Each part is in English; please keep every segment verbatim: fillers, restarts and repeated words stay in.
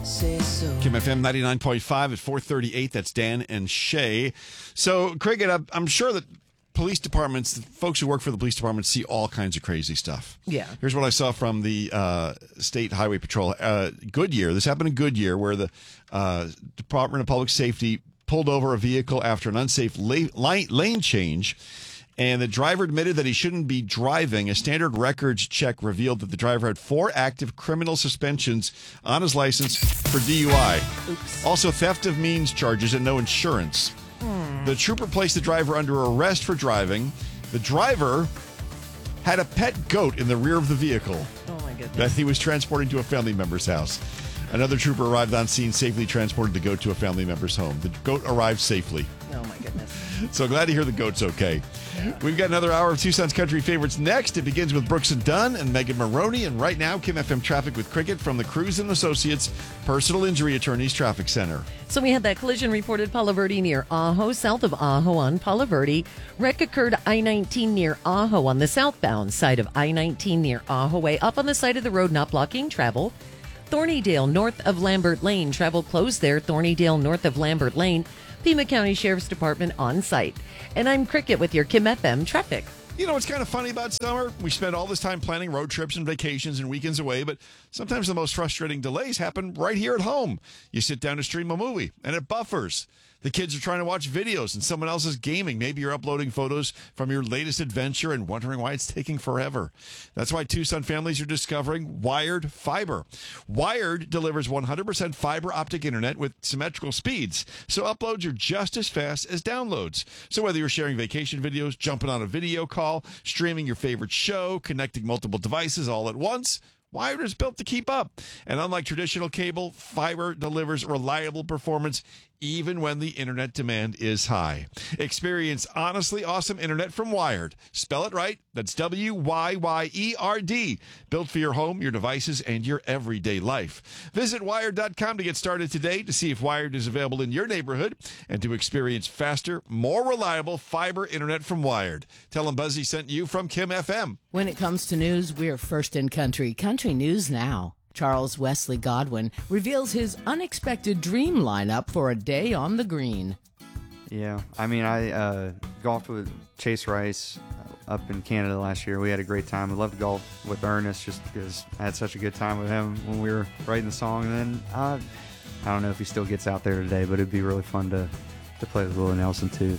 Say so. Kim F M ninety-nine point five at four thirty-eight. That's Dan and Shay. So, Cricket, I'm, I'm sure that police departments, folks who work for the police department, see all kinds of crazy stuff. Yeah. Here's what I saw from the uh, State Highway Patrol. Uh, Goodyear. This happened in Goodyear, where the uh, Department of Public Safety pulled over a vehicle after an unsafe la- lane, lane change. And the driver admitted that he shouldn't be driving. A standard records check revealed that the driver had four active criminal suspensions on his license for D U I. Oops. Also, theft of means charges and no insurance. Hmm. The trooper placed the driver under arrest for driving. The driver had a pet goat in the rear of the vehicle Oh, my goodness. that he was transporting to a family member's house. Another trooper arrived on scene, safely transported the goat to a family member's home. The goat arrived safely. Oh, my goodness. So glad to hear the goat's okay. We've got another hour of Tucson's Country Favorites next. It begins with Brooks and Dunn and Megan Maroney. And right now, Kim F M traffic with Cricket from the Cruz and Associates Personal Injury Attorneys Traffic Center. So we had that collision reported Palo Verde near Ajo, south of Ajo on Palo Verde. Wreck occurred I nineteen near Ajo on the southbound side of I nineteen near Ajo Way, up on the side of the road, not blocking travel. Thornydale, north of Lambert Lane. Travel closed there. Thornydale, north of Lambert Lane. Pima County Sheriff's Department on site. And I'm Cricket with your Kim F M traffic. You know what's kind of funny about summer? We spend all this time planning road trips and vacations and weekends away, but sometimes the most frustrating delays happen right here at home. You sit down to stream a movie, and it buffers. The kids are trying to watch videos, and someone else is gaming. Maybe you're uploading photos from your latest adventure and wondering why it's taking forever. That's why Tucson families are discovering Wired Fiber. Wired delivers one hundred percent fiber optic internet with symmetrical speeds, so uploads are just as fast as downloads. So whether you're sharing vacation videos, jumping on a video call, streaming your favorite show, connecting multiple devices all at once, Wired is built to keep up. And unlike traditional cable, fiber delivers reliable performance even when the internet demand is high. Experience honestly awesome internet from Wired. Spell it right. That's W Y Y E R D. Built for your home, your devices, and your everyday life. Visit wired dot com to get started today to see if Wired is available in your neighborhood and to experience faster, more reliable fiber internet from Wired. Tell them Buzzy sent you from Kim F M. When it comes to news, we're first in country. Country News Now. Charles Wesley Godwin reveals his unexpected dream lineup for a day on the green. Yeah, I mean, I uh, golfed with Chase Rice up in Canada last year. We had a great time. I love to golf with Ernest just because I had such a good time with him when we were writing the song. And then uh, I don't know if he still gets out there today, but it'd be really fun to, to play with Willie Nelson too.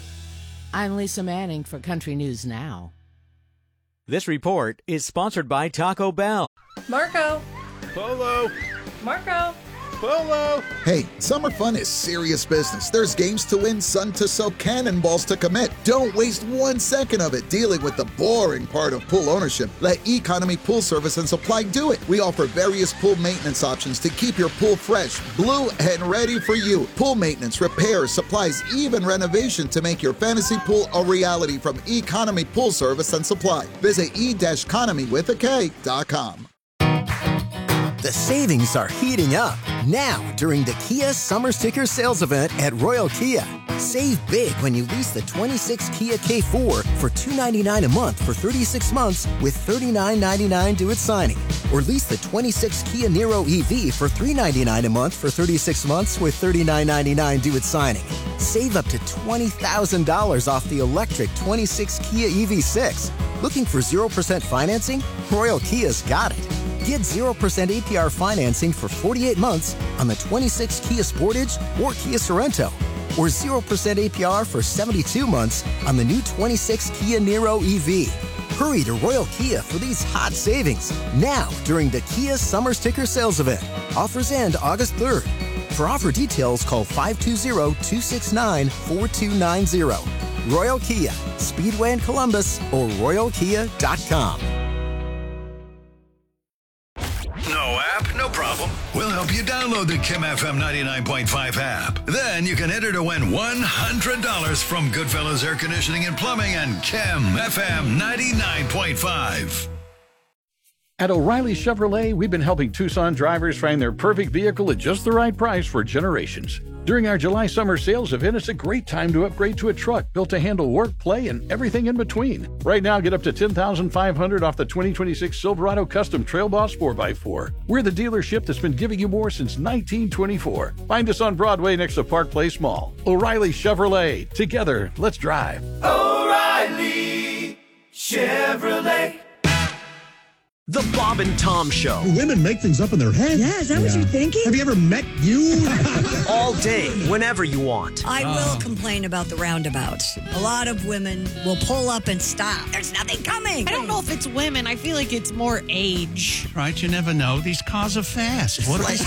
I'm Lisa Manning for Country News Now. This report is sponsored by Taco Bell. Marco. Polo. Marco. Polo. Hey, summer fun is serious business. There's games to win, sun to soak, cannonballs to commit. Don't waste one second of it dealing with the boring part of pool ownership. Let Economy Pool Service and Supply do it. We offer various pool maintenance options to keep your pool fresh, blue, and ready for you. Pool maintenance, repairs, supplies, even renovation to make your fantasy pool a reality from Economy Pool Service and Supply. Visit e-economy with a K dot com. The savings are heating up now during the Kia Summer Sticker Sales Event at Royal Kia. Save big when you lease the twenty-six Kia K four for two hundred ninety-nine dollars a month for thirty-six months with thirty-nine ninety-nine due at signing. Or lease the twenty-six Kia Niro E V for three hundred ninety-nine dollars a month for thirty-six months with thirty-nine ninety-nine due at signing. Save up to twenty thousand dollars off the electric twenty-six Kia E V six. Looking for zero percent financing? Royal Kia's got it. Get zero percent A P R financing for forty-eight months on the twenty-six Kia Sportage or Kia Sorento, or zero percent A P R for seventy-two months on the new twenty-six Kia Niro E V. Hurry to Royal Kia for these hot savings now during the Kia Summer Sticker Sales Event. Offers end August third. For offer details, call five two zero, two six nine, four two nine zero. Royal Kia, Speedway in Columbus, or royal kia dot com. No app? No problem. We'll help you download the Kim F M ninety-nine point five app. Then you can enter to win one hundred dollars from Goodfellas Air Conditioning and Plumbing and Kim F M ninety-nine point five. At O'Reilly Chevrolet, we've been helping Tucson drivers find their perfect vehicle at just the right price for generations. During our July summer sales event, it's a great time to upgrade to a truck built to handle work, play, and everything in between. Right now, get up to ten thousand five hundred dollars off the twenty twenty-six Silverado Custom Trail Boss four by four. We're the dealership that's been giving you more since nineteen twenty-four. Find us on Broadway next to Park Place Mall. O'Reilly Chevrolet. Together, let's drive. O'Reilly Chevrolet. The Bob and Tom Show. Do women make things up in their head? Yeah, is that yeah. what you're thinking? Have you ever met you? All day, whenever you want. I oh. will complain about the roundabouts. A lot of women will pull up and stop. There's nothing coming. I don't know if it's women. I feel like it's more age. Right, you never know. These cars are fast. What they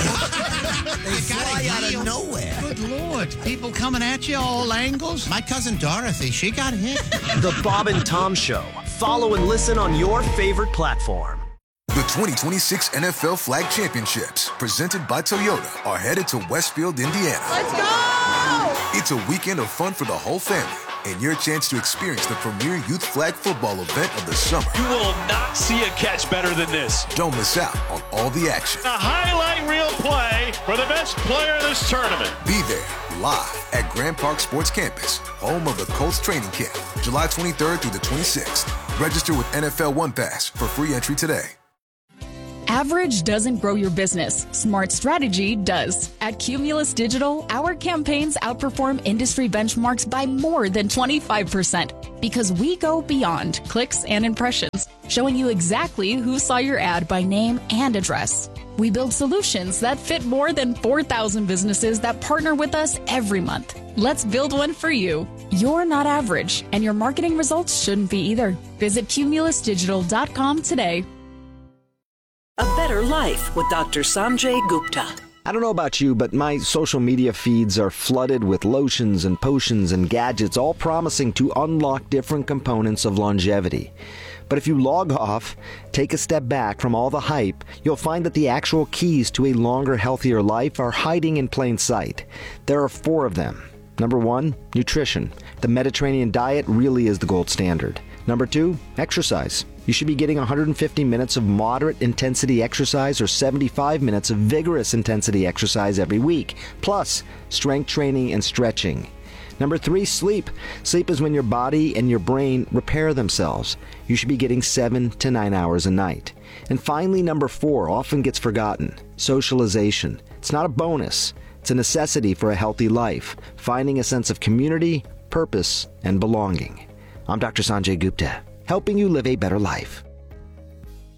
fly out of nowhere. Good Lord. People coming at you all angles. My cousin Dorothy, she got hit. The Bob and Tom Show. Follow and listen on your favorite platform. The twenty twenty-six N F L Flag Championships, presented by Toyota, are headed to Westfield, Indiana. Let's go! It's a weekend of fun for the whole family and your chance to experience the premier youth flag football event of the summer. You will not see a catch better than this. Don't miss out on all the action. A highlight reel play for the best player in this tournament. Be there live at Grand Park Sports Campus, home of the Colts training camp, July twenty-third through the twenty-sixth. Register with N F L One Pass for free entry today. Average doesn't grow your business. Smart strategy does. At Cumulus Digital, our campaigns outperform industry benchmarks by more than twenty-five percent because we go beyond clicks and impressions, showing you exactly who saw your ad by name and address. We build solutions that fit more than four thousand businesses that partner with us every month. Let's build one for you. You're not average, and your marketing results shouldn't be either. Visit cumulus digital dot com today. A Better Life with Doctor Sanjay Gupta. I don't know about you, but my social media feeds are flooded with lotions and potions and gadgets, all promising to unlock different components of longevity. But if you log off, take a step back from all the hype, you'll find that the actual keys to a longer, healthier life are hiding in plain sight. There are four of them. Number one, nutrition. The Mediterranean diet really is the gold standard. Number two, exercise. You should be getting one hundred fifty minutes of moderate intensity exercise or seventy-five minutes of vigorous intensity exercise every week, plus strength training and stretching. Number three, sleep. Sleep is when your body and your brain repair themselves. You should be getting seven to nine hours a night. And finally, number four, often gets forgotten, socialization. It's not a bonus. It's a necessity for a healthy life, finding a sense of community, purpose, and belonging. I'm Doctor Sanjay Gupta, helping you live a better life.